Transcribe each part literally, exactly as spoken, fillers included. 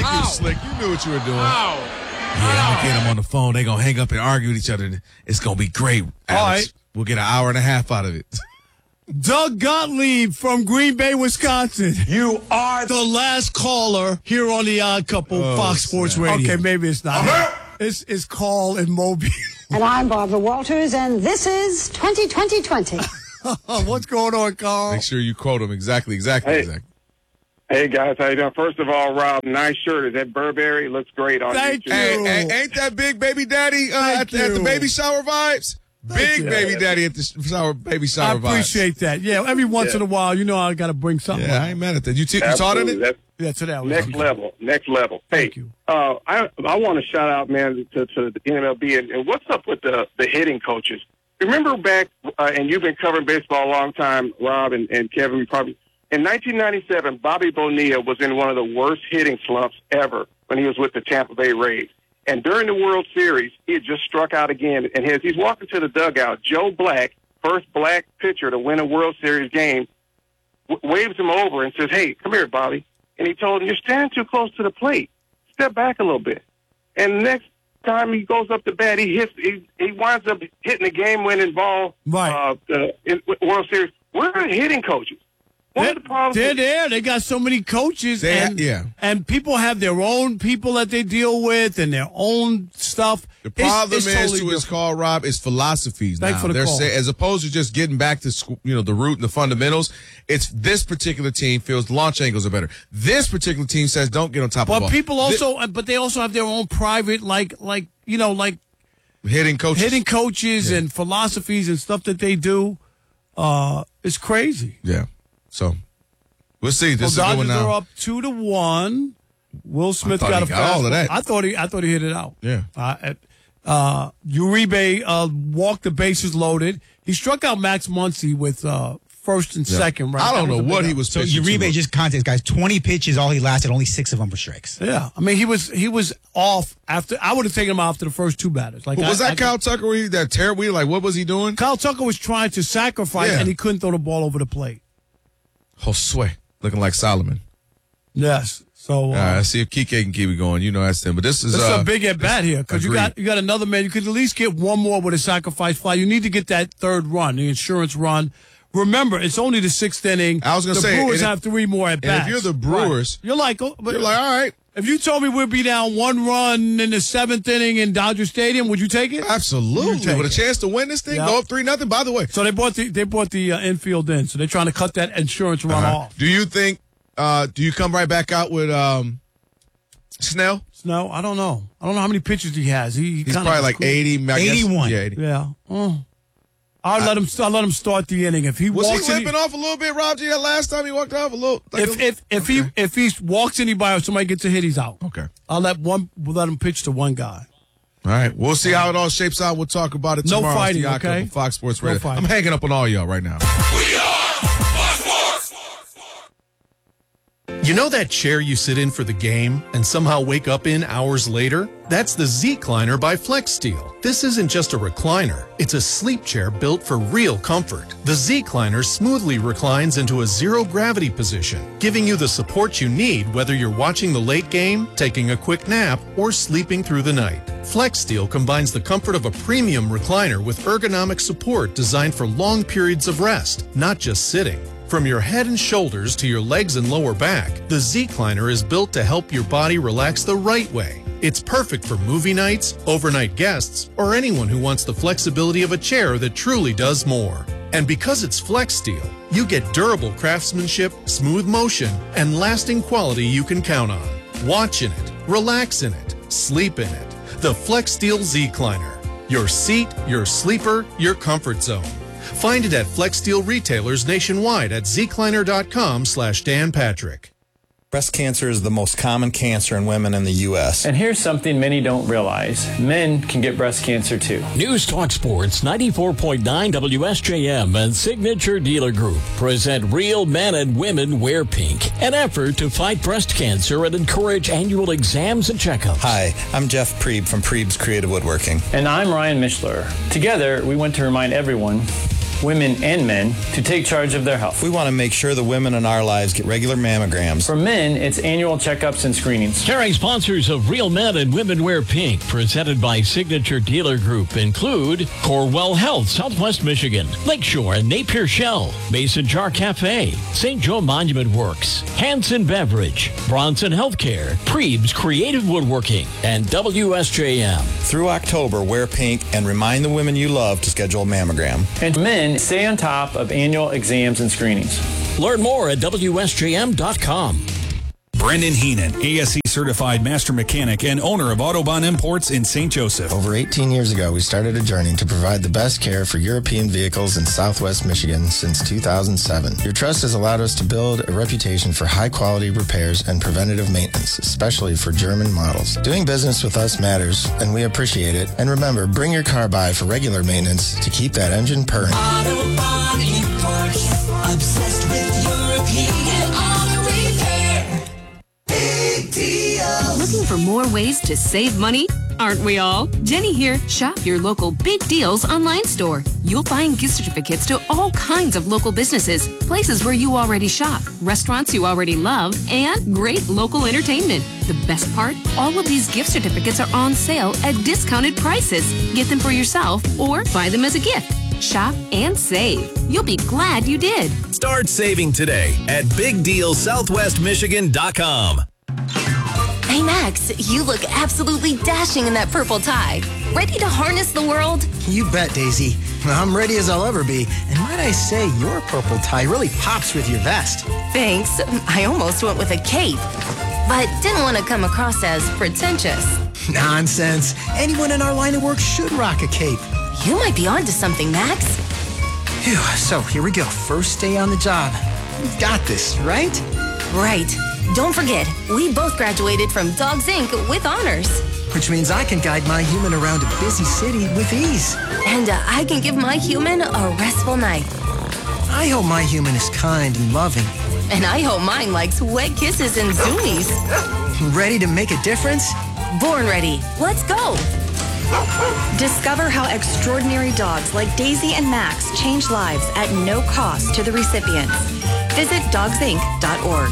you slick. You knew what you were doing. Ow. Yeah, I'm going to get them on the phone. They're going to hang up and argue with each other. It's going to be great, Alex. All right. We'll get an hour and a half out of it. Doug Gottlieb from Green Bay, Wisconsin. You are The last caller here on the Odd Couple, Oh, Fox Sports snap. Radio. Okay, maybe it's not. It's, it's Carl and Moby. And I'm Barbara Walters, and this is twenty twenty twenty. What's going on, Carl? Make sure you quote them exactly, exactly, Hey. exactly. Hey guys, how you doing? First of all, Rob, nice shirt. Is that Burberry? Looks great on Thank you. you. Hey, hey, ain't that big baby daddy uh, Thank at, the- at the you. baby shower vibes? Big you. baby daddy at the shower, baby shower I vibes. appreciate that. Yeah, every once Yeah. in a while, you know I got to bring something Yeah, up. I ain't mad at that. You, t- you taught in Absolutely. it? That's Yeah, today I was next level. Next level. Hey, Thank you. Uh, I I want to shout out, man, to, to the N M L B and, and what's up with the the hitting coaches? Remember back, uh, and you've been covering baseball a long time, Rob and, and Kevin. We probably in nineteen ninety-seven, Bobby Bonilla was in one of the worst hitting slumps ever when he was with the Tampa Bay Rays. And during the World Series, he had just struck out again. And as he's walking to the dugout, Joe Black, first black pitcher to win a World Series game, w- waves him over and says, "Hey, come here, Bobby." And he told him, "You're standing too close to the plate. Step back a little bit." And next time he goes up to bat, he hits. He, he winds up hitting a game-winning ball. Right. Uh, uh, in World Series. We're hitting coaches. One They're, of the problems. they're is- there. They got so many coaches, They ha- and yeah. and people have their own people that they deal with and their own stuff. The It's- problem it's is totally to his different. call, Rob, is philosophies Thanks now. for the They're call. say, as opposed to just getting back to squ- you know the root and the fundamentals. It's this particular team feels the launch angles are better. This particular team says don't get on top of the But ball. people also, but they also have their own private, like like you know, like Thi- hitting coaches. hitting coaches Yeah. and philosophies and stuff that they do. Uh, it's crazy. Yeah. So we'll see. This Well, is a good one Dodgers now. are up two to one. Will Smith thought got he a got all of fastball. that. I thought he, I thought he hit it out. Yeah. Uh, uh, Uribe uh, walked the bases loaded. He struck out Max Muncy with uh, first and Yeah. second. Right. I don't That know was a what big he out. was. So pitching Uribe to. just context, guys. twenty pitches, all he lasted. Only six of them were strikes. Yeah, I mean he was he was off after. I would have taken him out after the first two batters. Like But was I, that I, Kyle Tucker? Where he, that terrible? Like what was he doing? Kyle Tucker was trying to sacrifice Yeah. and he couldn't throw the ball over the plate. Josue looking like Solomon. Yes. So uh, All right, let's see if Kike can keep it going. You know that's him. But this is This is uh, a big at bat here because you agreed. got you got another man. You could at least get one more with a sacrifice fly. You need to get that third run, the insurance run. Remember, it's only the sixth inning. I was gonna the say, Brewers and if- have three more at and bats. if you're the Brewers, you're like, oh, but you're like, all right, if you told me we'd be down one run in the seventh inning in Dodger Stadium, would you take it? absolutely, You take with a it. chance to win this thing, Yeah. go up three nothing. By the way, So they bought the they bought the uh, infield in. So they're trying to cut that insurance run uh-huh. off. do you think? Uh, do you come right back out with um, Snell? No, I don't know. I don't know how many pitches he has. He, he He's kinda- probably like eighty, I guess. eighty-one. Yeah, eighty. Yeah. Oh. I'll let him. I'll let him start the inning. If he Was he walks in, limping off a little bit, Rob G? That last time he walked off a little. Like if a- if if he if he walks anybody or somebody gets a hit, he's out. okay. I'll let one. We'll let him pitch to one guy. All right, we'll see how it all shapes out. We'll talk about it No tomorrow. It's fighting, the Odd okay? Couple, Fox Sports No Radio. fighting. I'm hanging up on all y'all right now. We are Fox Sports. You know that chair you sit in for the game and somehow wake up in hours later? That's the Z-Cliner by FlexSteel. This isn't just a recliner. It's a sleep chair built for real comfort. The Z-Cliner smoothly reclines into a zero-gravity position, giving you the support you need whether you're watching the late game, taking a quick nap, or sleeping through the night. FlexSteel combines the comfort of a premium recliner with ergonomic support designed for long periods of rest, not just sitting. From your head and shoulders to your legs and lower back, the Z-Cliner is built to help your body relax the right way. It's perfect for movie nights, overnight guests, or anyone who wants the flexibility of a chair that truly does more. And because it's FlexSteel, you get durable craftsmanship, smooth motion, and lasting quality you can count on. Watch in it, relax in it, sleep in it. The FlexSteel Z-Cliner. Your seat, your sleeper, your comfort zone. Find it at FlexSteel retailers nationwide at zcliner.com slash Dan Patrick. Breast cancer is the most common cancer in women in the U S And here's something many don't realize. Men can get breast cancer too. News Talk Sports ninety-four point nine W S J M and Signature Dealer Group present Real Men and Women Wear Pink, an effort to fight breast cancer and encourage annual exams and checkups. Hi, I'm Jeff Preeb from Preeb's Creative Woodworking. And I'm Ryan Mishler. Together, we want to remind everyone women and men, to take charge of their health. We want to make sure the women in our lives get regular mammograms. For men, it's annual checkups and screenings. Carrying sponsors of Real Men and Women Wear Pink, presented by Signature Dealer Group, include Corewell Health, Southwest Michigan, Lakeshore and Napier Shell, Mason Jar Cafe, Saint Joe Monument Works, Hanson Beverage, Bronson Healthcare, Preebs Creative Woodworking, and W S J M. Through October, wear pink and remind the women you love to schedule a mammogram. And men, stay on top of annual exams and screenings. Learn more at W S J M dot com. Brendan Heenan, A S E certified master mechanic and owner of Autobahn Imports in Saint Joseph. Over eighteen years ago, we started a journey to provide the best care for European vehicles in Southwest Michigan since two thousand seven. Your trust has allowed us to build a reputation for high-quality repairs and preventative maintenance, especially for German models. Doing business with us matters, and we appreciate it. And remember, bring your car by for regular maintenance to keep that engine purring. Autobahn Imports, obsessed with European auto repair. Big deal. Looking for more ways to save money? Aren't we all? Jenny here. Shop your local Big Deals online store. You'll find gift certificates to all kinds of local businesses, places where you already shop, restaurants you already love, and great local entertainment. The best part? All of these gift certificates are on sale at discounted prices. Get them for yourself or buy them as a gift. Shop and save. You'll be glad you did. Start saving today at big deal southwest michigan dot com. Hey, Max, you look absolutely dashing in that purple tie. Ready to harness the world? You bet, Daisy. I'm ready as I'll ever be. And might I say, your purple tie really pops with your vest. Thanks. I almost went with a cape, but didn't want to come across as pretentious. Nonsense. Anyone in our line of work should rock a cape. You might be onto something, Max. Phew, so here we go. First day on the job. We've got this, right? Right. Don't forget, we both graduated from Dogs Incorporated with honors. Which means I can guide my human around a busy city with ease. And uh, I can give my human a restful night. I hope my human is kind and loving. And I hope mine likes wet kisses and zoomies. Ready to make a difference? Born ready. Let's go. Discover how extraordinary dogs like Daisy and Max change lives at no cost to the recipients. Visit dogs inc dot org.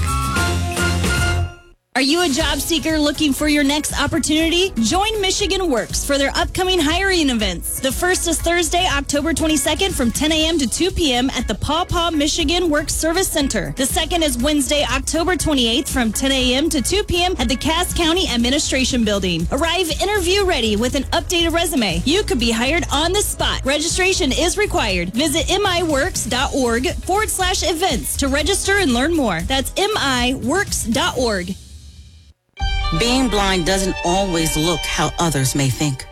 Are you a job seeker looking for your next opportunity? Join Michigan Works for their upcoming hiring events. The first is Thursday, October twenty-second from ten a.m. to two p.m. at the Paw Paw Michigan Works Service Center. The second is Wednesday, October twenty-eighth from ten a.m. to two p.m. at the Cass County Administration Building. Arrive interview ready with an updated resume. You could be hired on the spot. Registration is required. Visit miworks.org forward slash events to register and learn more. That's miworks dot org. Being blind doesn't always look how others may think.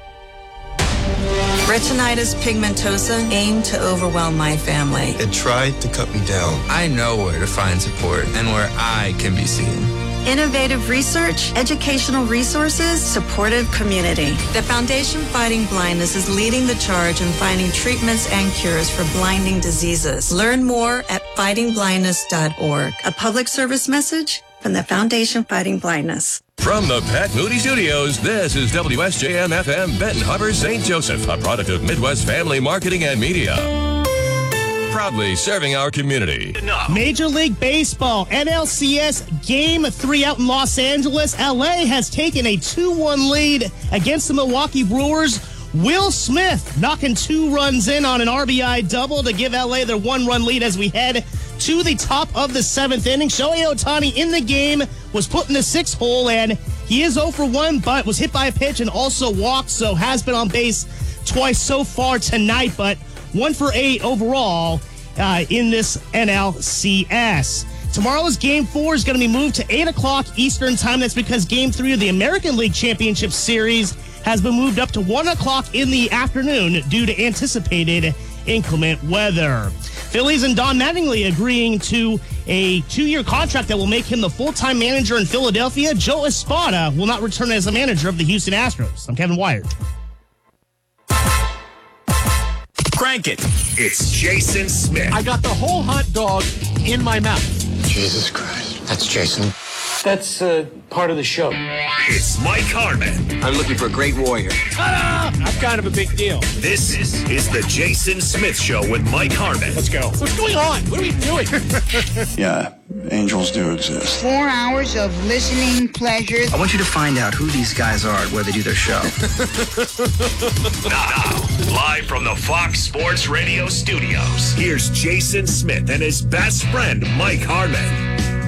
Retinitis pigmentosa aimed to overwhelm my family. It tried to cut me down. I know where to find support and where I can be seen. Innovative research, educational resources, supportive community. The Foundation Fighting Blindness is leading the charge in finding treatments and cures for blinding diseases. Learn more at fighting blindness dot org. A public service message from the Foundation Fighting Blindness. From the Pat Moody Studios, this is W S J M F M Benton Harbor, Saint Joseph, a product of Midwest Family Marketing and Media. Proudly serving our community. Major League Baseball, N L C S Game three out in Los Angeles. L A has taken a two one lead against the Milwaukee Brewers. Will Smith knocking two runs in on an R B I double to give L A their one-run lead as we head to the top of the seventh inning. Shohei Ohtani in the game was put in the sixth hole, and he is oh for one, but was hit by a pitch and also walked, so has been on base twice so far tonight, but one for eight overall uh, in this N L C S. Tomorrow's Game four is going to be moved to eight o'clock Eastern Time. That's because Game three of the American League Championship Series has been moved up to one o'clock in the afternoon due to anticipated inclement weather. Phillies and Don Mattingly agreeing to a two-year contract that will make him the full-time manager in Philadelphia. Joe Espada will not return as a manager of the Houston Astros. I'm Kevin Wyatt. Crank it. It's Jason Smith. I got the whole hot dog in my mouth. Jesus Christ. That's Jason. That's uh, part of the show. It's Mike Harmon. I'm looking for a great warrior. Ta-da! I'm kind of a big deal. This is, is the Jason Smith Show with Mike Harmon. Let's go. What's going on? What are we doing? Yeah, angels do exist. Four hours of listening pleasure. I want you to find out who these guys are where they do their show. Now, live from the Fox Sports Radio studios, here's Jason Smith and his best friend, Mike Harmon.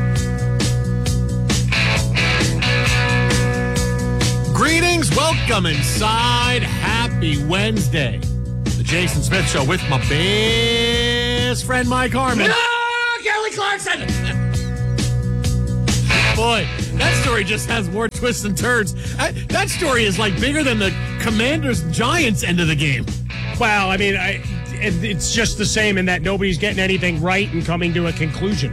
Greetings, welcome inside. Happy Wednesday. The Jason Smith Show with my best friend, Mike Harmon. No, Kelly Clarkson! Boy, that story just has more twists and turns. That story is like bigger than the Commanders-Giants end of the game. Well, I mean, I, it's just the same in that nobody's getting anything right and coming to a conclusion.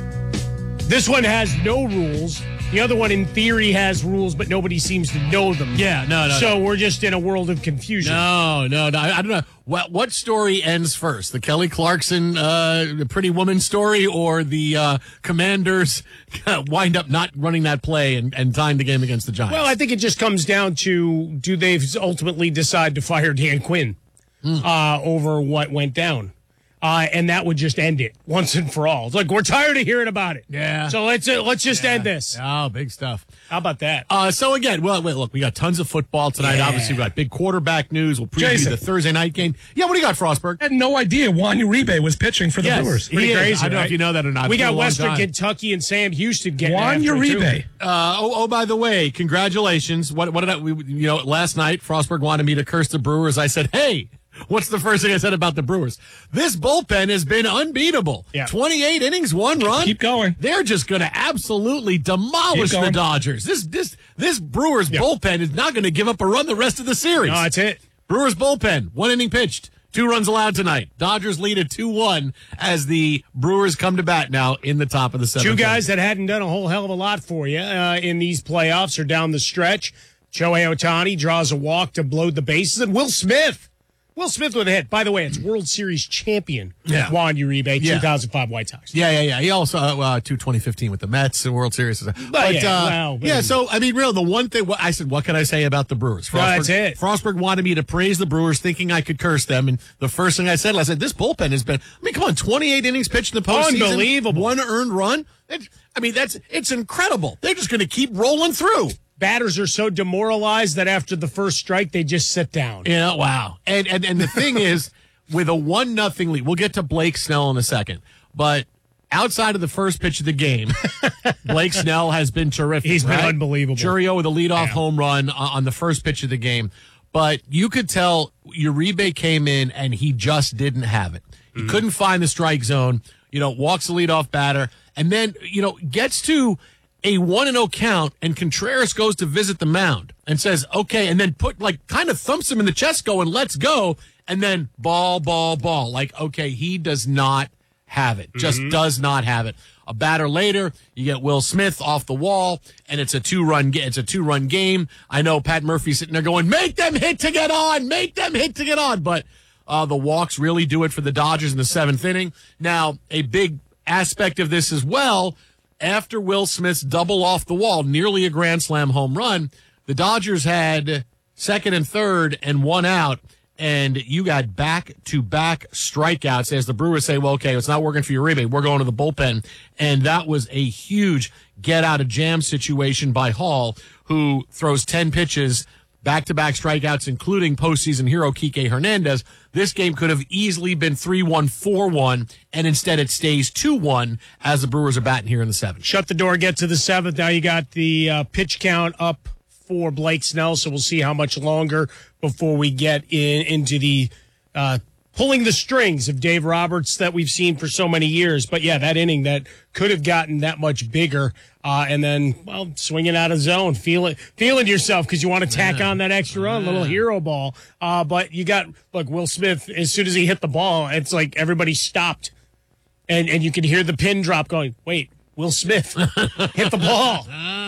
This one has no rules. The other one, in theory, has rules, but nobody seems to know them. Yeah, no, no. So no. we're just in a world of confusion. No, no, no. I don't know. What, what story ends first? The Kelly Clarkson uh, Pretty Woman story or the uh, Commanders wind up not running that play and, and tying the game against the Giants? Well, I think it just comes down to, do they ultimately decide to fire Dan Quinn mm. uh, over what went down? Uh, and that would just end it once and for all. It's like, we're tired of hearing about it. Yeah. So let's uh, let's just yeah. end this. Oh, big stuff. How about that? Uh, so again, well, wait, look, we got tons of football tonight. Yeah. Obviously, we got big quarterback news. We'll preview Jason. the Thursday night game. Yeah, what do you got, Frostberg? I had no idea Juan Uribe was pitching for the yes, Brewers. He Pretty is. crazy, I don't know right? if you know that or not. We It's been got a long Western time. Kentucky and Sam Houston getting Juan after it, too. Uribe. Uh, oh, oh, by the way, congratulations. What, what did I, we, you know, last night, Frostberg wanted me to curse the Brewers. I said, hey, what's the first thing I said about the Brewers? This bullpen has been unbeatable. Yeah. twenty-eight innings, one run. Keep going. They're just going to absolutely demolish Keep the going. Dodgers. This this this Brewers Yeah. bullpen is not going to give up a run the rest of the series. No, that's it. Brewers bullpen, one inning pitched, two runs allowed tonight. Dodgers lead at two one as the Brewers come to bat now in the top of the seventh. Two guys that hadn't done a whole hell of a lot for you uh, in these playoffs are down the stretch. Shohei Ohtani draws a walk to blow the bases, and Will Smith. Will Smith with a hit. By the way, it's World Series champion Yeah. Juan Uribe, Yeah. two thousand five White Sox. Yeah, yeah, yeah. He also uh, uh, two twenty fifteen with the Mets and World Series. But, yeah, uh, well, yeah. but- So I mean, real the one thing what, I said, what can I say about the Brewers? No, that's it. Frostberg wanted me to praise the Brewers, thinking I could curse them, and the first thing I said, I said, this bullpen has been. I mean, come on, twenty-eight innings pitched in the postseason, Unbelievable. one earned run. It, I mean, that's it's incredible. They're just going to keep rolling through. Batters are so demoralized that after the first strike, they just sit down. Yeah, wow. And and and the thing is, with a one nothing lead, we'll get to Blake Snell in a second, but outside of the first pitch of the game, Blake Snell has been terrific. He's been right? unbelievable. Churio with a leadoff Yeah. home run on the first pitch of the game, but you could tell Uribe came in and he just didn't have it. He Mm-hmm. couldn't find the strike zone. You know, walks the leadoff batter, and then you know gets to a one and oh count, and Contreras goes to visit the mound and says, okay, and then put like kind of thumps him in the chest going, let's go. And then ball, ball, ball. Like, okay, he does not have it. Just Mm-hmm. does not have it. A batter later, you get Will Smith off the wall, and it's a two-run ga- it's a two-run game. I know Pat Murphy's sitting there going, make them hit to get on, make them hit to get on. But uh, the walks really do it for the Dodgers in the seventh inning. Now, a big aspect of this as well, after Will Smith's double off the wall, nearly a grand slam home run, the Dodgers had second and third and one out, and you got back-to-back strikeouts as the Brewers say, well, okay, it's not working for Uribe. We're going to the bullpen. And that was a huge get-out-of-jam situation by Hall, who throws ten pitches, back-to-back strikeouts, including postseason hero Kike Hernandez. This game could have easily been three one, four one, and instead it stays two one as the Brewers are batting here in the seventh. Shut the door, get to the seventh. Now you got the uh, pitch count up for Blake Snell, so we'll see how much longer before we get in into the uh, pulling the strings of Dave Roberts that we've seen for so many years. But yeah, that inning that could have gotten that much bigger, uh, and then well, swinging out of zone, feeling feeling yourself because you want to tack Yeah. on that extra run, Yeah. little hero ball. Uh, but you got look, Will Smith. As soon as he hit the ball, it's like everybody stopped, and and you could hear the pin drop going. Wait. Will Smith hit the ball.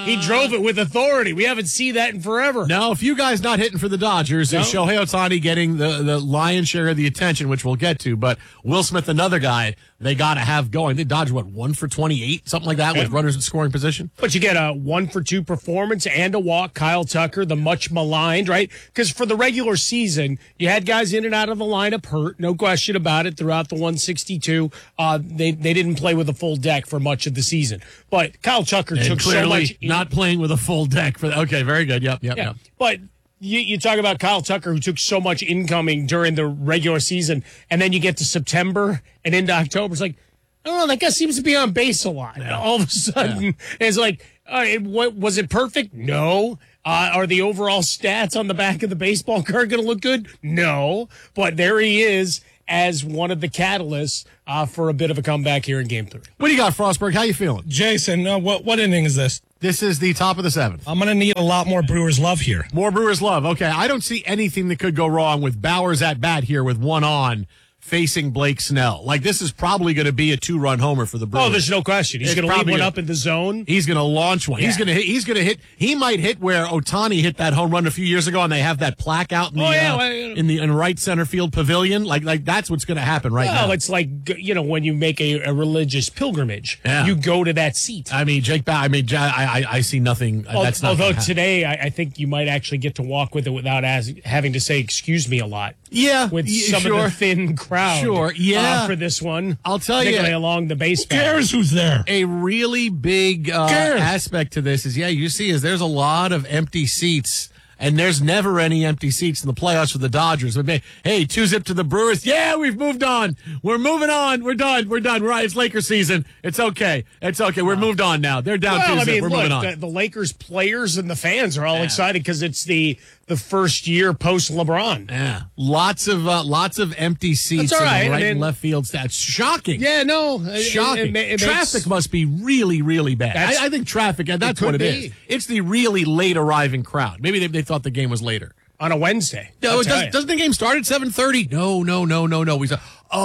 he drove it with authority. We haven't seen that in forever. Now, a few guys not hitting for the Dodgers. No. Is Shohei Ohtani getting the, the lion's share of the attention, which we'll get to. But Will Smith, another guy they got to have going. They Dodged, what, one for twenty-eight, something like that, with Yeah. runners in scoring position? But you get a one for two performance and a walk. Kyle Tucker, the much maligned, right? Because for the regular season, you had guys in and out of the lineup hurt, no question about it, throughout the one sixty-two. Uh, they, they didn't play with a full deck for much of the season. But Kyle Tucker And took so clearly much. not playing with a full deck. For Okay, very good. Yep, yep, Yeah, yep. but you, you talk about Kyle Tucker, who took so much incoming during the regular season, and then you get to September and into October. It's like, I don't know, that guy seems to be on base a lot. Yeah. All of a sudden, yeah. It's like, all right, what, was it perfect? No. Uh, are the overall stats on the back of the baseball card going to look good? No. But there he is as one of the catalysts uh, for a bit of a comeback here in Game Three. What do you got, Frostberg? How you feeling? Jason, uh, what what inning is this? This is the top of the seventh. I'm going to need a lot more Brewers love here. More Brewers love. Okay, I don't see anything that could go wrong with Bowers at bat here with one on facing Blake Snell. Like, this is probably going to be a two-run homer for the Brewers. Oh, there's no question. He's It's going to leave probably one gonna- up in the zone. He's going to launch one. He's Yeah. going to hit. He's going to hit. He might hit where Ohtani hit that home run a few years ago, and they have that plaque out in the Oh, yeah, uh, well, yeah. in the in right center field pavilion. Like, like that's what's going to happen right well, now. it's like, you know, when you make a, a religious pilgrimage, Yeah. you go to that seat. I mean, Jake. Ba- I mean, Ja- I, I, I see nothing. uh, that's not Although gonna happen. today, I, I think you might actually get to walk with it without as, having to say "excuse me" a lot. Yeah, with y- some sure. of the thin crowd. Sure, yeah. uh, for this one, I'll tell you, particularly along the base. Who cares who's there? A really big uh, cares? aspect to this is, yeah, you see, is there's a lot of empty seats, and there's never any empty seats in the playoffs for the Dodgers. But may- hey, two zip to the Brewers. Yeah, we've moved on. We're moving on. We're done. We're done. Right, it's Lakers season. It's okay. It's okay. We're moved on now. They're down Well, two I zip. mean, We're look, moving on. the, the Lakers players and the fans are all Yeah. excited because it's the the first year post LeBron. Yeah, lots of uh, lots of empty seats That's all right. in the right I and mean- left field. That's shocking. Yeah, no, it- Shocking. It, it, it traffic makes, must be really, really bad. That's- I, I think traffic, and that's could what it be. is. It's the really late arriving crowd. Maybe they, they thought the game was later. on a Wednesday. No, I'll it tell does, you. doesn't the game start at seven thirty? No, no, no, no, no. We saw,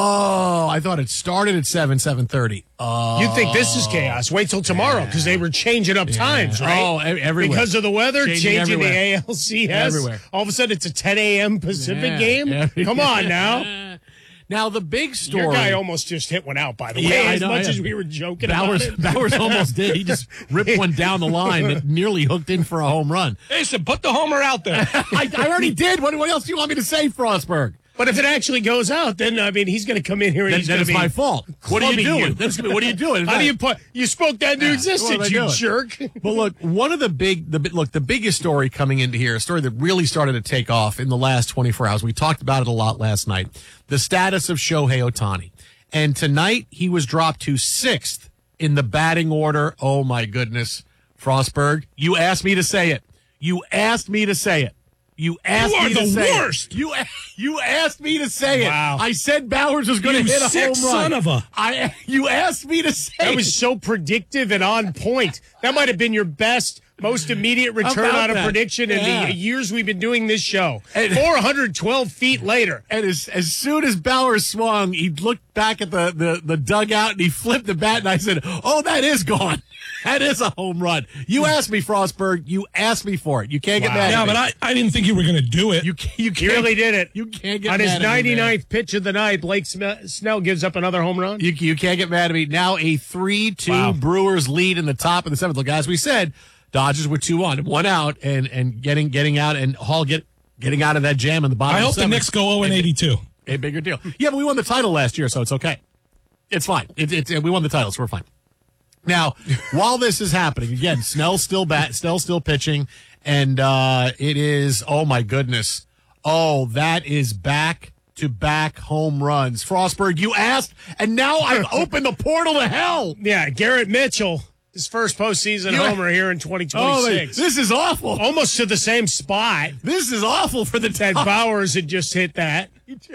oh, I thought it started at seven, seven thirty. Oh. You think this is chaos? Wait till tomorrow because they were changing up times, right? Oh, e- everywhere. Because of the weather, Changing changing, the everywhere. A L C S. Everywhere. All of a sudden, it's a ten a.m. Pacific Yeah, game. yeah. Come on now. Now, the big story. Your guy almost just hit one out, by the way. Yeah, I as know, much I as know. we were joking Bowers, about it. Bowers almost did. He just ripped one down the line that nearly hooked in for a home run. Jason, put the homer out there. I, I already did. What, what else do you want me to say, Frostberg? But if it actually goes out, then I mean, he's going to come in here and Then, he's then going it's to be my fault. What are you clubbing doing? That's gonna be- what are you doing? How do you put? You spoke that into Yeah, existence, what am I you doing? jerk. But look, one of the big, the bi- look, the biggest story coming into here, a story that really started to take off in the last twenty-four hours. We talked about it a lot last night. The status of Shohei Ohtani, and tonight he was dropped to sixth in the batting order. Oh my goodness, Frostberg, you asked me to say it. You asked me to say it. You asked You are me to the say worst. it. You you asked me to say Wow. it. I said Bowers was going to You hit a sick home run. son of a- I you asked me to say That it. was so predictive and on point. That might have been your best, most immediate return About on a that. prediction in Yeah. the years we've been doing this show. And- four hundred twelve feet later. And as as soon as Bowers swung, he looked back at the, the, the dugout and he flipped the bat, and I said, "Oh, that is gone. That is a home run." You asked me, Frostberg. You asked me for it. You can't get Wow. mad. Yeah, at me. but I, I didn't think you were going to do it. you can't, you He can't really did it. You can't get On mad his at me, man. ninety-ninth pitch of the night, Blake Sm- Snell gives up another home run. You you can't get mad at me. Now a three two Wow. Brewers lead in the top of the seventh. Look, as we said, Dodgers were two on, one out, and and getting getting out, and Hall get getting out of that jam in the bottom. I of hope the seventh. Knicks go oh and eighty-two. A bigger deal. Yeah, but we won the title last year, so it's okay. It's fine. It, it's we won the title, so we're fine. Now, while this is happening, again, Snell's still bat, Snell's still pitching, and uh, it is, oh my goodness, oh that is back to back home runs. Frostberg, you asked, and now I've opened the portal to hell. Yeah, Garrett Mitchell, his first postseason You- homer here in twenty twenty-six. Oh, this is awful. Almost to the same spot This is awful for the that top. Bowers had just hit that.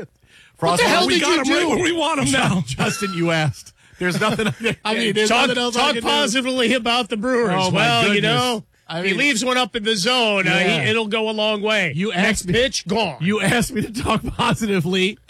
What the hell we did got you him do? right where we want him now. Justin, you asked. There's nothing. I mean, there's talk nothing else I talk can do. positively about the Brewers. Oh, my well, you goodness. know, I if mean- he leaves one up in the zone, uh, Yeah. he, it'll go a long way. You Next asked me- pitch, gone. You asked me to talk positively.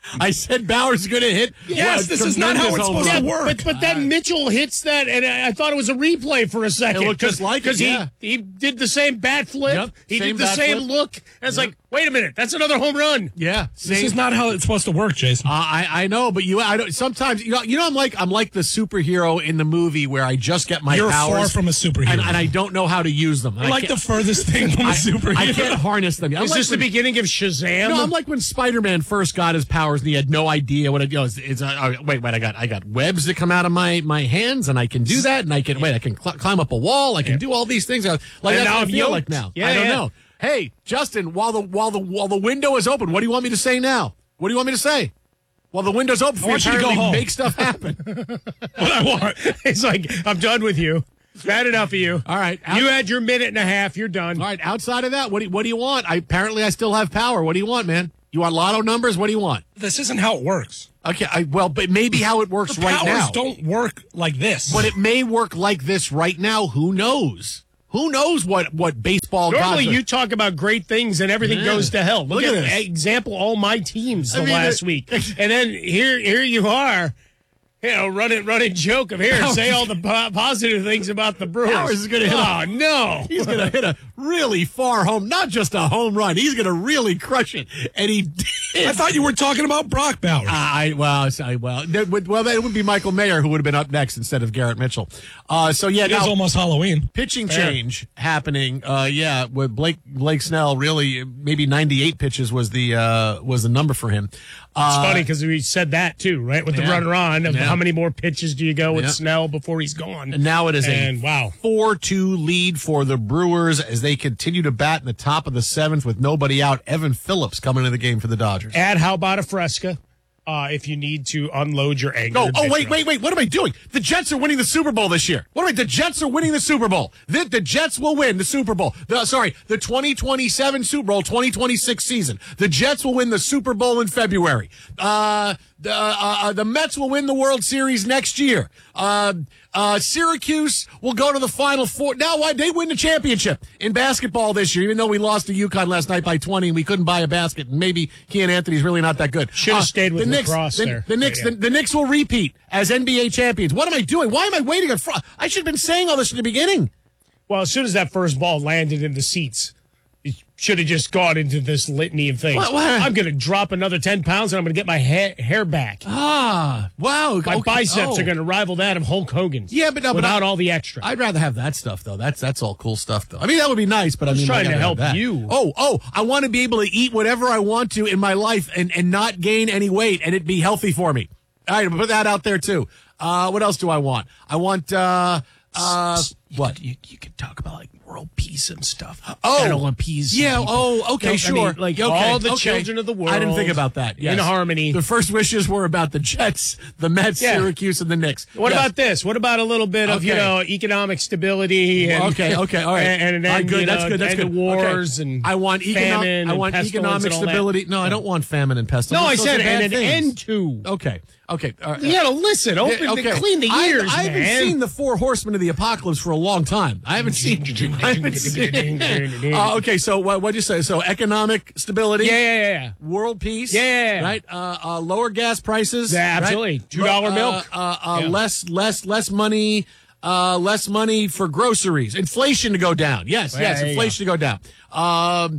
I said Bauer's going to hit. Yes, what, this is not how tremendous it's home supposed run. to work. But, but then Mitchell hits that, and I, I thought it was a replay for a second. It looked just like it, Because yeah. he, he did the same bat flip. Yep, he same did the bat same flip. look. And it's Yep. like, wait a minute, that's another home run. Yeah, This same- is not how it's supposed to work, Jason. Uh, I I know, but you I don't. Sometimes you know you know I'm like I'm like the superhero in the movie where I just get my You're powers far from a superhero. and, and I don't know how to use them. And You're I like can't- the furthest thing from a I- superhero. I can't harness them. I'm Is like this when- the beginning of Shazam? No, I'm like when Spider-Man first got his powers and he had no idea what it was. It's, uh, oh, wait, wait, I got I got webs that come out of my, my hands and I can do that and I can wait, I can cl- climb up a wall. I can do all these things. Like And that's now what I I'm feel yoked. like now. Yeah, I don't yeah. know. Hey, Justin, while the while the while the window is open, what do you want me to say now? What do you want me to say? While the window's open, I want you to go apparently home. make stuff happen. What I want. It's like, I'm done with you. Bad enough of you. All right. You had your minute and a half. You're done. All right. Outside of that, what do you, what do you want? I apparently I still have power. What do you want, man? You want lotto numbers? What do you want? This isn't how it works. Okay. I, well, but maybe how it works The right powers now. don't work like this. But it may work like this right now. Who knows? Who knows what, what baseball Normally, gods are- you talk about great things and everything Yeah. goes to hell. Look, Look at at this. example all my teams the I mean, last it- week, and then here here you are, you know, running running joke of here, Powers- say all the po- positive things about the Brewers. Powers is gonna hit oh a- no, He's going to hit a really far home, not just a home run. He's going to really crush it, and he did. I thought you were talking about Brock Bauer. I well, I, well, that would, well, that would be Michael Mayer who would have been up next instead of Garrett Mitchell. Uh, so yeah, it is now almost Halloween. pitching Fair. change happening. Uh, yeah, with Blake Blake Snell, really maybe ninety-eight pitches was the uh, was the number for him. Uh, it's funny because we said that too, right? With the yeah. runner on, of Yeah. how many more pitches do you go with Yeah. Snell before he's gone? And now it is and a wow, four two lead for the Brewers as they continue to bat in the top of the seventh with nobody out. Evan Phillips coming into the game for the Dodgers. add how about a Fresca uh, if you need to unload your anger. Oh, and oh, wait, bitterness. wait, wait. What am I doing? The Jets are winning the Super Bowl this year. What am I? The Jets are winning the Super Bowl. The, the Jets will win the Super Bowl. The, sorry, the twenty twenty-seven Super Bowl, twenty twenty-six season. The Jets will win the Super Bowl in February. Uh, the, uh, uh, the Mets will win the World Series next year. Uh, uh, Syracuse will go to the Final Four. Now, why they win the championship in basketball this year, even though we lost to UConn last night by twenty and we couldn't buy a basket. And maybe Kean Anthony's really not that good. Should have Uh, stayed with the Knicks, lacrosse the, there. The Knicks, But, yeah. the, the Knicks will repeat as N B A champions. What am I doing? Why am I waiting on front? I should have been saying all this in the beginning. Well, as soon as that first ball landed in the seats, you should have just gone into this litany of things. What- what? I'm going to drop another ten pounds and I'm going to get my ha- hair back. Ah, wow. My okay. biceps Oh. are going to rival that of Hulk Hogan's. Yeah, but no, but without I- all the extra. I'd rather have that stuff though. That's that's all cool stuff though. I mean, that would be nice, but I, I was mean, trying I to gotta help have that. you. Oh, oh, I want to be able to eat whatever I want to in my life and and not gain any weight and it be healthy for me. All right, put that out there too. Uh, what else do I want? I want uh, uh, what? You, you could talk about like world peace and stuff. Oh, That'll appease some yeah. people. Oh, okay, No, I sure. mean, like, Okay, all the okay. children of the I didn't think world about that. in Yes. harmony. The first wishes were about the Jets, the Mets, Yeah. Syracuse, and the Knicks. What Yes. about this? What about a little bit of, you Okay. know, economic stability? And, okay, okay, all right. And, and then, All right, good. you That's know, good. That's and good. the wars Okay. and I want economic. famine I and want pestilence economic and all that. stability. No, I don't want famine and pestilence. No, I Those said, are bad and an things. end to. Okay. Okay. All right. You gotta listen. Open, Yeah, okay. clean the I- ears, I, haven't man. seen the Four Horsemen of the Apocalypse for a long time. I haven't seen. I haven't seen. uh, okay, so what what'd you say? So economic stability. Yeah, yeah, yeah. World peace. Yeah. Right. Uh, uh, lower gas prices. Yeah, absolutely. Right? two dollar Uh, milk. Uh, uh, Yeah. Less, less, less money. Uh, less money for groceries. Inflation to go down. Yes, Well, yes. there you Inflation to go down. Um.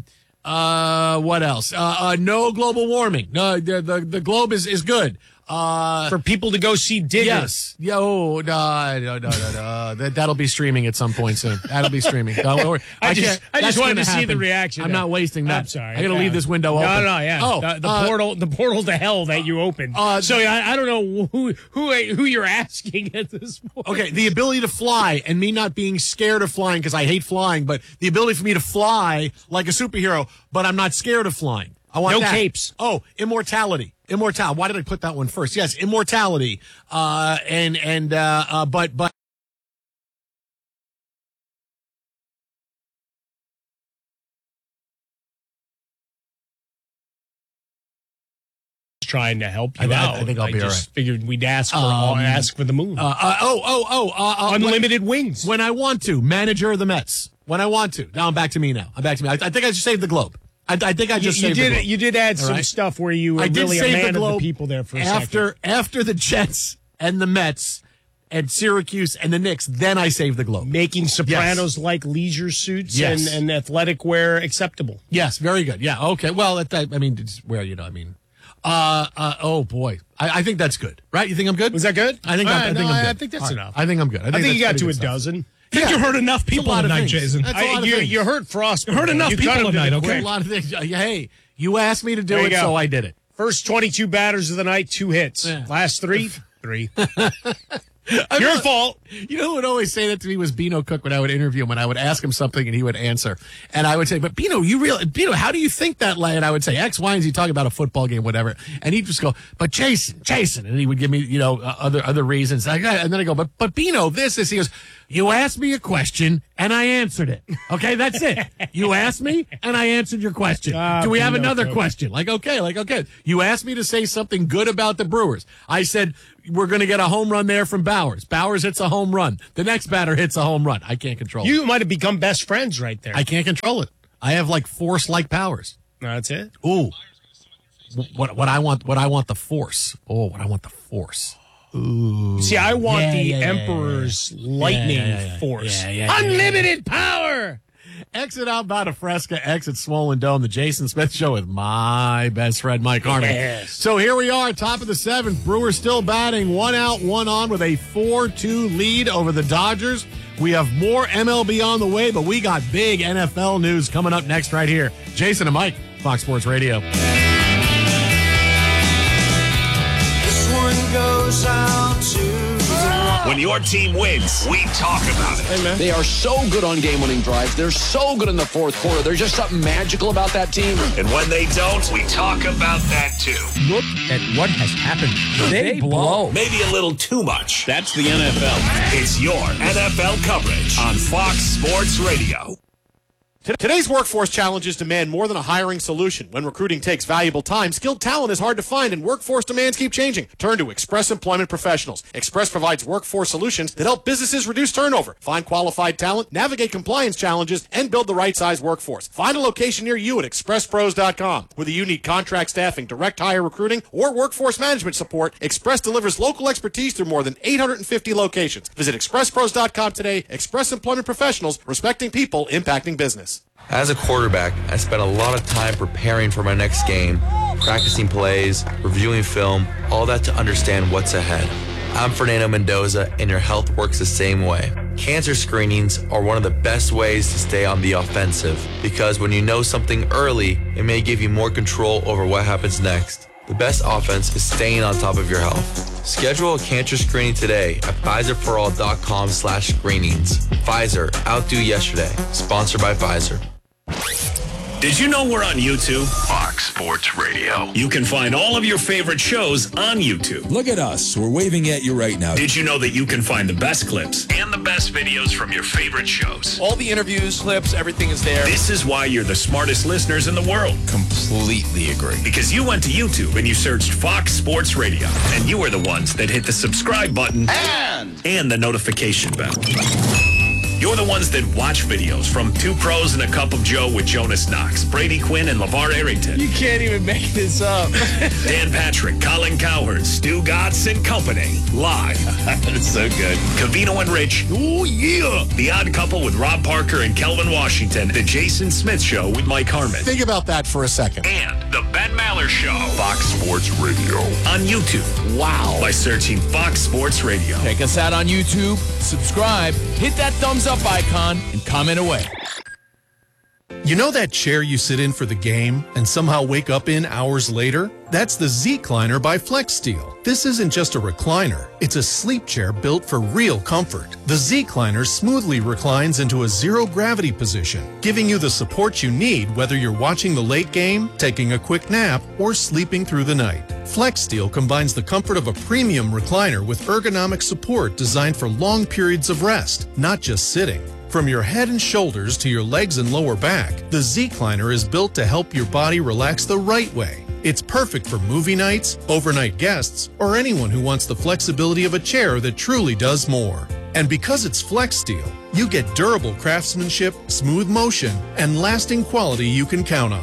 Uh. What else? Uh. uh no global warming. No. The the, the globe is is good. Uh. For people to go see Diggers. Yes. Yo, no, no, no, no, no. That, that'll be streaming at some point soon. That'll be streaming. Don't worry. I just, can't- I just that's wanted gonna to see the happen. reaction. I'm not wasting that. I'm sorry. I got to Yeah. leave this window open. No, no, yeah. Oh, the, the uh, portal, the portal to hell that you opened. Uh, so I, I don't know who, who, who you're asking at this point. Okay, the ability to fly and me not being scared of flying because I hate flying, but the ability for me to fly like a superhero, but I'm not scared of flying. I want No that. capes. Oh, immortality. Immortality. Why did I put that one first? Yes, immortality. Uh, and and uh, uh, but but. Trying to help you I- I- out. I think I'll be all just right. Figured we'd ask for Um, ask for the moon. Uh, uh, oh, oh, oh. Uh, uh, Unlimited when, wings. When I want to. Manager of the Mets. When I want to. Now I'm back to me now. I'm back to me. I, I think I just saved the globe. I, I think I just you, you saved did the Globe. you did add All some right? stuff where you were I did really a save man the of the Globe people there for a after second. after the Jets and the Mets and Syracuse and the Knicks. Then I saved the Globe. Making Sopranos like leisure suits Yes. and, and athletic wear acceptable. Yes, very good. Yeah, okay. Well, at that, I mean, it's where you know, I mean, uh, uh, oh boy, I, I think that's good, right? You think I'm good? Was that good? I think. Uh, I'm, I think no, I'm good. I think that's All right. enough. I think I'm good. I I think, think, you that's got to pretty a good stuff. dozen. I think Yeah. you heard enough It's a people lot of tonight, things. Jason. That's a lot I, of you, things. you hurt Frost. You heard enough you people cut him to tonight, the okay? quick. A lot of things. Hey, you asked me to do There you it, go. so I did it. First twenty-two batters of the night, two hits. Yeah. Last three, three. I Your mean, fault. You know who would always say that to me was Bino Cook when I would interview him, when I would ask him something and he would answer. And I would say, but Bino, you really, Bino, how do you think that lay? And I would say X, Y, and Z, talking about a football game, whatever. And he'd just go, but Jason, Jason. And he would give me, you know, uh, other, other reasons. And then I go, but, but Bino, this is, he goes, you asked me a question and I answered it. Okay, that's it. You asked me and I answered your question. Ah, do we have Bino another Cook. question? Like, okay, like, okay. You asked me to say something good about the Brewers. I said, we're going to get a home run there from Bowers. Bowers hits a home run. The next batter hits a home run. I can't control it. You might have become best friends right there. I can't control it. I have like force-like powers. That's it. Ooh. What what I want what I want the force. Oh, what I want the force. Ooh. See, I want Yeah, the yeah, yeah, Emperor's yeah, yeah. lightning Yeah, yeah, yeah. force. Yeah, yeah, yeah, Unlimited power. Exit out Bada Fresca, exit Swollen Dome, the Jason Smith Show with my best friend, Mike Harmon. Yes. So here we are, top of the seventh. Brewers still batting, one out, one on with a four two lead over the Dodgers. We have more M L B on the way, but we got big N F L news coming up next right here. Jason and Mike, Fox Sports Radio. This one goes out to When your team wins, we talk about it. They are so good on game-winning drives. They're so good in the fourth quarter. There's just something magical about that team. And when they don't, we talk about that too. Look at what has happened. They blow. Maybe a little too much. That's the N F L. It's your N F L coverage on Fox Sports Radio. Today's workforce challenges demand more than a hiring solution. When recruiting takes valuable time, skilled talent is hard to find, and workforce demands keep changing. Turn to Express Employment Professionals. Express provides workforce solutions that help businesses reduce turnover, find qualified talent, navigate compliance challenges, and build the right size workforce. Find a location near you at express pros dot com. Whether you need contract staffing, direct hire recruiting, or workforce management support, Express delivers local expertise through more than eight hundred fifty locations. Visit express pros dot com today. Express Employment Professionals, respecting people, impacting business. As a quarterback, I spent a lot of time preparing for my next game, practicing plays, reviewing film, all that to understand what's ahead. I'm Fernando Mendoza, and your health works the same way. Cancer screenings are one of the best ways to stay on the offensive, because when you know something early, it may give you more control over what happens next. The best offense is staying on top of your health. Schedule a cancer screening today at Pfizer For All dot com slash screenings. Pfizer, outdo yesterday. Sponsored by Pfizer. Did you know we're on YouTube? Fox Sports Radio. You can find all of your favorite shows on YouTube. Look at us. We're waving at you right now. Did you know that you can find the best clips and the best videos from your favorite shows? All the interviews, clips, everything is there. This is why you're the smartest listeners in the world. Completely agree. Because you went to YouTube and you searched Fox Sports Radio, and you were the ones that hit the subscribe button And and the notification bell. You're the ones that watch videos from Two Pros and a Cup of Joe with Jonas Knox, Brady Quinn, and LeVar Arrington. you can't even make this up. Dan Patrick, Colin Cowherd, Stu Gotts and company. Live. That's so good. Cavino and Rich. Oh, yeah. The Odd Couple with Rob Parker and Kelvin Washington. The Jason Smith Show with Mike Harmon. Think about that for a second. And The Ben Maller Show. Fox Sports Radio. On YouTube. Wow. By searching Fox Sports Radio. Check us out on YouTube, subscribe, hit that thumbs up icon, and comment away. You know that chair you sit in for the game and somehow wake up in hours later? That's the Z-Cliner by FlexSteel. This isn't just a recliner. It's a sleep chair built for real comfort. The Z-Cliner smoothly reclines into a zero-gravity position, giving you the support you need whether you're watching the late game, taking a quick nap, or sleeping through the night. FlexSteel combines the comfort of a premium recliner with ergonomic support designed for long periods of rest, not just sitting. From your head and shoulders to your legs and lower back, the Z-Cliner is built to help your body relax the right way. It's perfect for movie nights, overnight guests, or anyone who wants the flexibility of a chair that truly does more. And because it's FlexSteel, you get durable craftsmanship, smooth motion, and lasting quality you can count on.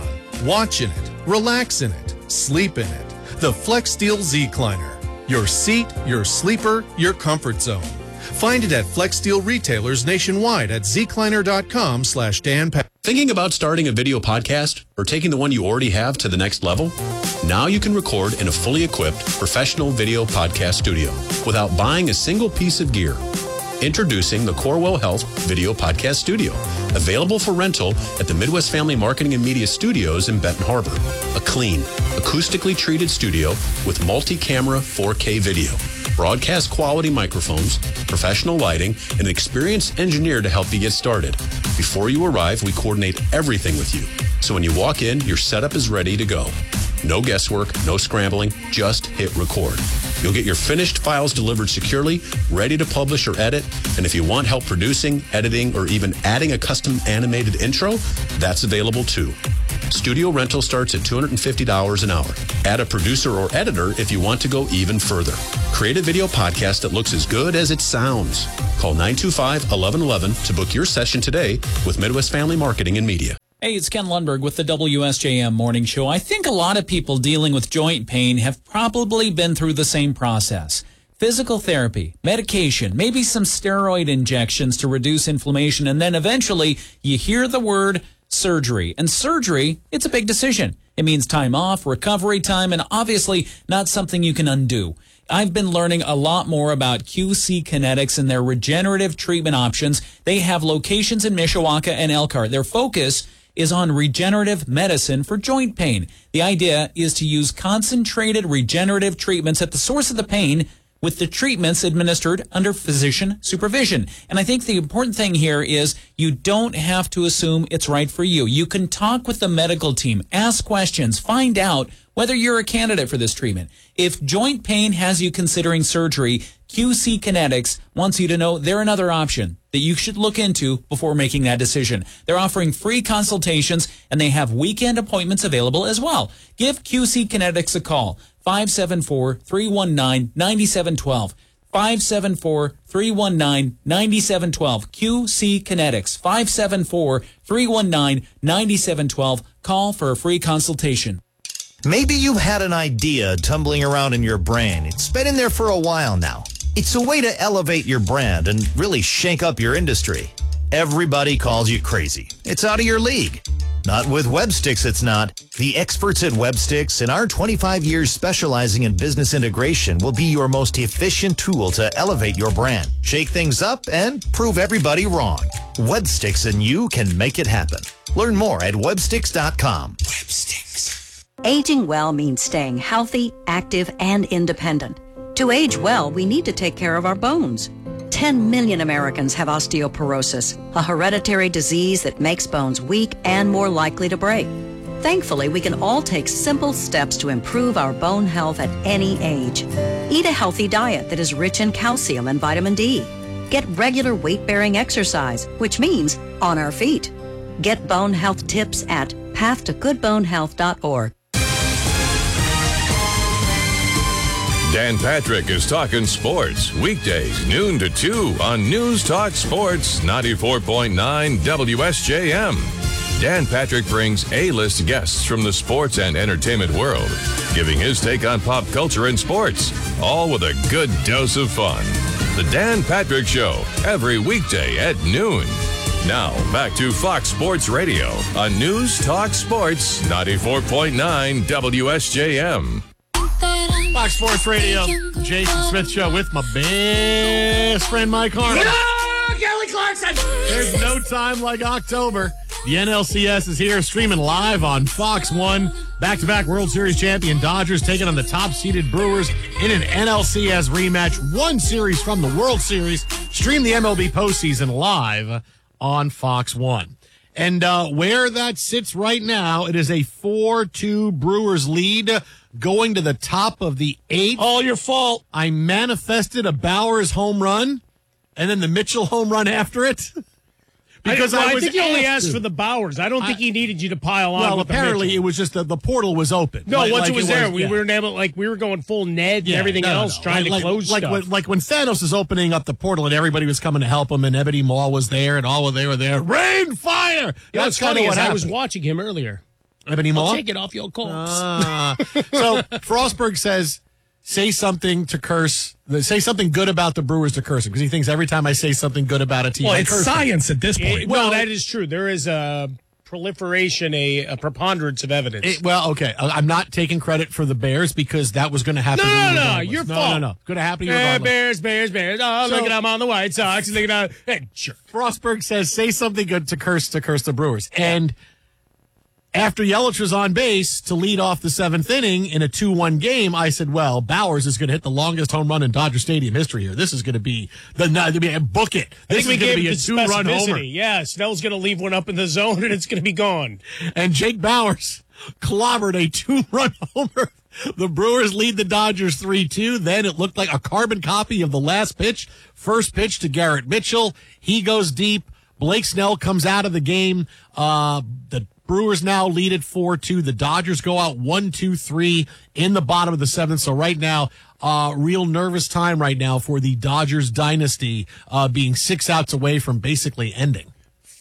Watch in it, relax in it, sleep in it. The FlexSteel Z-Cliner. Your seat, your sleeper, your comfort zone. Find it at FlexSteel retailers nationwide at zcliner.com slash Dan Patrick. Thinking about starting a video podcast or taking the one you already have to the next level? Now you can record in a fully equipped professional video podcast studio without buying a single piece of gear. Introducing the Corewell Health Video Podcast Studio, available for rental at the Midwest Family Marketing and Media Studios in Benton Harbor. A clean, acoustically treated studio with multi-camera four K video, broadcast quality microphones, professional lighting, and an experienced engineer to help you get started. Before you arrive, we coordinate everything with you. So when you walk in, your setup is ready to go. No guesswork, no scrambling, just hit record. You'll get your finished files delivered securely, ready to publish or edit. And if you want help producing, editing, or even adding a custom animated intro, that's available too. Studio rental starts at two hundred fifty dollars an hour. Add a producer or editor if you want to go even further. Create a video podcast that looks as good as it sounds. Call nine two five, one one one one to book your session today with Midwest Family Marketing and Media. Hey, it's Ken Lundberg with the W S J M Morning Show. I think a lot of people dealing with joint pain have probably been through the same process. Physical therapy, medication, maybe some steroid injections to reduce inflammation, and then eventually you hear the word surgery. And surgery, it's a big decision. It means time off, recovery time, and obviously not something you can undo. I've been learning a lot more about Q C Kinetics and their regenerative treatment options. They have locations in Mishawaka and Elkhart. Their focus is on regenerative medicine for joint pain. The idea is to use concentrated regenerative treatments at the source of the pain with the treatments administered under physician supervision. And I think the important thing here is you don't have to assume it's right for you. You can talk with the medical team, ask questions, find out whether you're a candidate for this treatment. If joint pain has you considering surgery, Q C Kinetics wants you to know they're another option that you should look into before making that decision. They're offering free consultations, and they have weekend appointments available as well. Give Q C Kinetics a call, five seven four, three one nine, nine seven one two. five seven four, three one nine, nine seven one two. Q C Kinetics, five seven four, three one nine, nine seven one two. Call for a free consultation. Maybe you've had an idea tumbling around in your brain. It's been in there for a while now. It's a way to elevate your brand and really shake up your industry. Everybody calls you crazy. It's out of your league. Not with WebSticks, it's not. The experts at WebSticks and our twenty-five years specializing in business integration will be your most efficient tool to elevate your brand, shake things up, and prove everybody wrong. WebSticks and you can make it happen. Learn more at websticks dot com. WebSticks. Aging well means staying healthy, active, and independent. To age well, we need to take care of our bones. ten million Americans have osteoporosis, a hereditary disease that makes bones weak and more likely to break. Thankfully, we can all take simple steps to improve our bone health at any age. Eat a healthy diet that is rich in calcium and vitamin D. Get regular weight-bearing exercise, which means on our feet. Get bone health tips at path to good bone health dot org. Dan Patrick is talking sports, weekdays, noon to two on News Talk Sports ninety-four point nine W S J M. Dan Patrick brings A-list guests from the sports and entertainment world, giving his take on pop culture and sports, all with a good dose of fun. The Dan Patrick Show, every weekday at noon. Now, back to Fox Sports Radio on News Talk Sports ninety-four point nine W S J M. Fox Sports Radio, Jason Smith Show with my best friend Mike Harmon. No, Kelly Clarkson! There's no time like October. The N L C S is here, streaming live on Fox one. Back-to-back World Series champion Dodgers taking on the top-seeded Brewers in an N L C S rematch. One series from the World Series. Stream the M L B postseason live on Fox one. And uh, where that sits right now, it is a four two Brewers lead going to the top of the eighth. All your fault. I manifested a Bowers home run and then the Mitchell home run after it. Because I, well, I, I was think you only asked asked for the Bowers. I don't think I, he needed you to pile on. Well, with apparently the it was just that the portal was open. No, like, once like it was it there, was, we yeah. were able, like we were going full Ned yeah, and everything no, no, else, no. trying like, to close like, stuff. Like when, like when Thanos was opening up the portal and everybody was coming to help him, and Ebony Maw was there, and all of they were there. Rain, fire. Yeah, That's it's funny kind of what is I happened. was watching him earlier. Ebony I'll Maw? take it off your corpse. Ah. So Frostberg says, say something to curse, say something good about the Brewers to curse him, because he thinks every time I say something good about a team, well, I it's curse them. science at this point. It- well, well, that is true. There is a proliferation, a, a preponderance of evidence. It- well, okay. I- I'm not taking credit for the Bears because that was going to happen. No, to you no, no, regardless. your no, fault. No, no, Going to happen to you Eh, regardless. Bears, Bears, Bears. Oh, So- look at them on the White Sox. Look at them. Hey, sure. Frostberg says, say something good to curse to curse the Brewers. And after Yelich was on base to lead off the seventh inning in a two one game, I said, well, Bowers is going to hit the longest home run in Dodger Stadium history here. This is going to be the book it. I This think we is going gave to be it a the two-run homer. specificity. Yeah, Snell's going to leave one up in the zone, and it's going to be gone. And Jake Bowers clobbered a two-run homer. The Brewers lead the Dodgers three two. Then it looked like a carbon copy of the last pitch. First pitch to Garrett Mitchell. He goes deep. Blake Snell comes out of the game. Uh, the Brewers now lead it four two. The Dodgers go out one two three in the bottom of the seventh. So right now, uh, real nervous time right now for the Dodgers dynasty, uh, being six outs away from basically ending.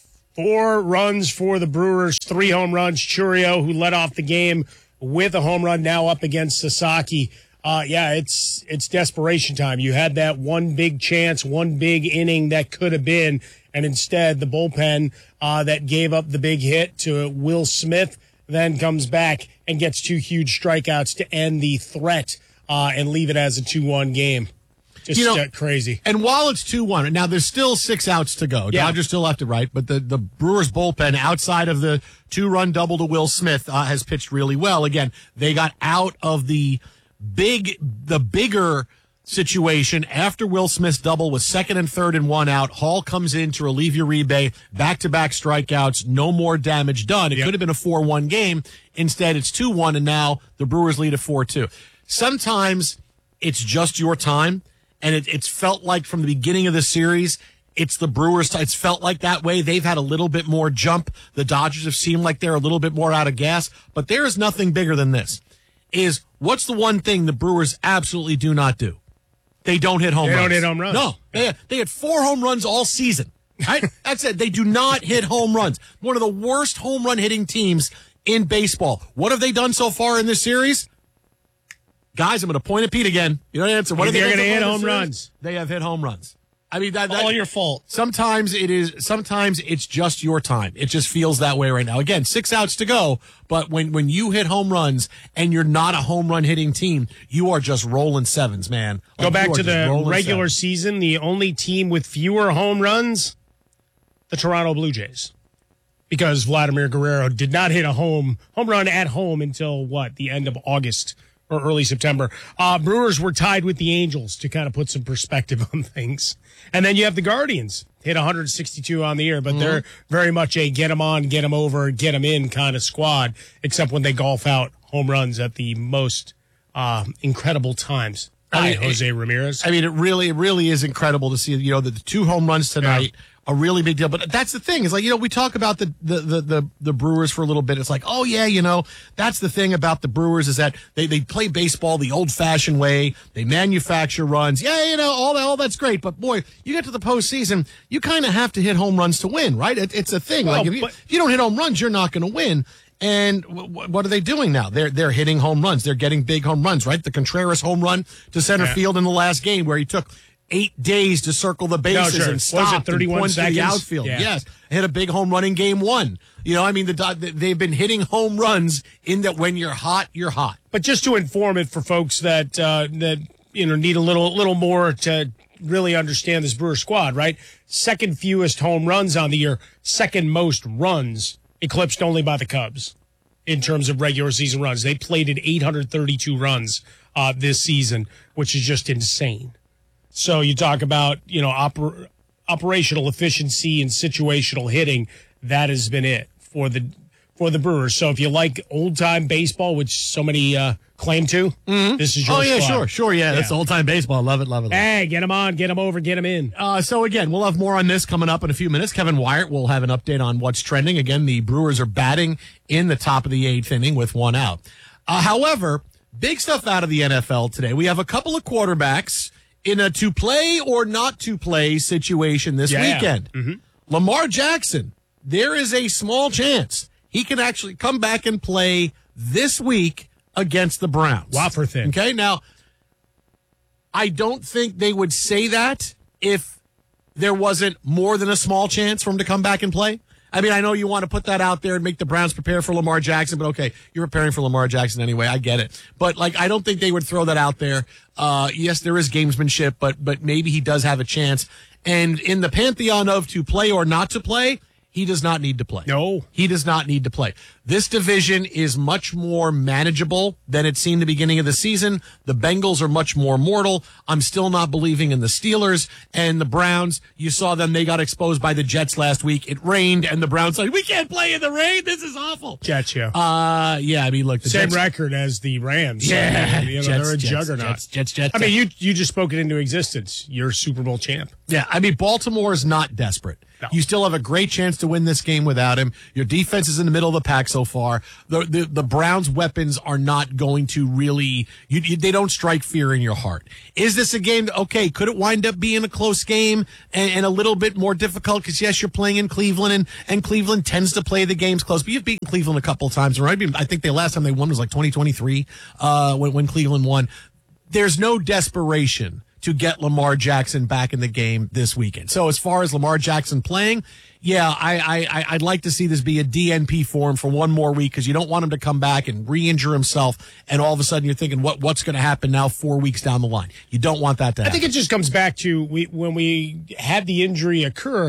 Four runs for the Brewers, three home runs. Churio, who led off the game with a home run, now up against Sasaki. Uh, yeah, it's it's desperation time. You had that one big chance, one big inning that could have been, and instead the bullpen uh, that gave up the big hit to Will Smith then comes back and gets two huge strikeouts to end the threat uh, and leave it as a two one game. Just You know, uh, crazy. And while it's two one, now there's still six outs to go. Yeah. Dodgers still left it right, but the, the Brewers bullpen outside of the two-run double to Will Smith uh, has pitched really well. Again, they got out of the big, the bigger situation after Will Smith's double was second and third and one out. Hall comes in to relieve Uribe, back-to-back strikeouts, no more damage done. It Yep. could have been a four one game. Instead, it's two one, and now the Brewers lead at four two. Sometimes it's just your time. And it, it's felt like from the beginning of the series, it's the Brewers' time. It's felt like that way. They've had a little bit more jump. The Dodgers have seemed like they're a little bit more out of gas. But there is nothing bigger than this. Is what's the one thing the Brewers absolutely do not do? They don't hit home They runs. don't hit home runs. No. They, they had four home runs all season. Right? That's it. They do not hit home runs. One of the worst home run hitting teams in baseball. What have they done so far in this series? Guys, I'm going to point at Pete again. You know the answer. What If are they they're done gonna so far hit in this home series? runs. They have hit home runs. I mean, that, that All your fault. Sometimes it is. Sometimes it's just your time. It just feels that way right now. Again, six outs to go. But when when you hit home runs and you're not a home run hitting team, you are just rolling sevens, man. Go Like, back you are to just the rolling regular sevens. season. The only team with fewer home runs, the Toronto Blue Jays, because Vladimir Guerrero did not hit a home home run at home until what the end of August or early September. Uh, Brewers were tied with the Angels to kind of put some perspective on things, and then you have the Guardians hit one hundred sixty-two on the year, but Mhm. they're very much a get them on, get them over, get them in kind of squad, except when they golf out home runs at the most uh, incredible times. I Hi, mean, Jose Ramirez. I mean, it really, it really is incredible to see. You know, the, the two home runs tonight. A really big deal. But that's the thing is like, you know, we talk about the, the, the, the, the Brewers for a little bit. It's like, oh yeah, you know, that's the thing about the Brewers is that they, they play baseball the old fashioned way. They manufacture runs. Yeah, you know, all that, all that's great. But boy, you get to the postseason, you kind of have to hit home runs to win, right? It, it's a thing. Well, like if you, but- if you don't hit home runs, you're not going to win. And w- w- what are they doing now? They're they're hitting home runs. They're getting big home runs, right? The Contreras home run to center Yeah. field in the last game where he took eight days to circle the bases sure. and Was it stopped and thirty-one pointed to the seconds? outfield. Yeah. Yes, hit a big home run in game one. You know, I mean, the Do- they've been hitting home runs in that when you're hot, you're hot. But just to inform it for folks that uh, that you know need a little little more to really understand this Brewer squad, right? Second fewest home runs on the year, second most runs, eclipsed only by the Cubs in terms of regular season runs. They plated eight hundred thirty-two runs uh, this season, which is just insane. So you talk about, you know, oper- operational efficiency and situational hitting. That has been it for the for the Brewers. So if you like old time baseball, which so many uh, claim to, this is your Oh yeah, squad. sure, sure, yeah, that's Yeah. old time baseball. Love it, love it. Love it. Hey, get them on, get them over, get them in. Uh, so again, we'll have more on this coming up in a few minutes. Kevin Wyatt will have an update on what's trending. Again, the Brewers are batting in the top of the eighth inning with one out. Uh, however, big stuff out of the N F L today. We have a couple of quarterbacks in a to play or not to play situation this Yeah. weekend. Mhm. Lamar Jackson, there is a small chance he can actually come back and play this week against the Browns. Wafer thin. Okay, now, I don't think they would say that if there wasn't more than a small chance for him to come back and play. I mean, I know you want to put that out there and make the Browns prepare for Lamar Jackson, but okay, you're preparing for Lamar Jackson anyway. I get it. But, like, I don't think they would throw that out there. Uh, yes, there is gamesmanship, but but maybe he does have a chance. And in the pantheon of to play or not to play, he does not need to play. No. He does not need to play. This division is much more manageable than it seemed the beginning of the season. The Bengals are much more mortal. I'm still not believing in the Steelers and the Browns. You saw them. They got exposed by the Jets last week. It rained, and the Browns said, we can't play in the rain. This is awful. Jets, yeah. Uh, yeah, I mean, look. The Same Jets, record as the Rams. Yeah. I mean, you know, Jets, they're a Jets, juggernaut. Jets, Jets, Jets. I mean, you you just spoke it into existence. You're Super Bowl champ. Yeah, I mean, Baltimore is not desperate. No. You still have a great chance to win this game without him. Your defense is in the middle of the pack so far. The the, the Browns' weapons are not going to really, you, you, they don't strike fear in your heart. Is this a game, okay, could it wind up being a close game and, and a little bit more difficult? Because, yes, you're playing in Cleveland, and, and Cleveland tends to play the games close. But you've beaten Cleveland a couple of times, right? I, mean, I think the last time they won was like twenty twenty-three uh, when, when Cleveland won. There's no desperation to get Lamar Jackson back in the game this weekend. So as far as Lamar Jackson playing, yeah, I, I, I'd like to see this be a D N P for him for one more week, because you don't want him to come back and re-injure himself, and all of a sudden you're thinking, what what's going to happen now four weeks down the line? You don't want that to happen. I think it just comes back to we when we had the injury occur,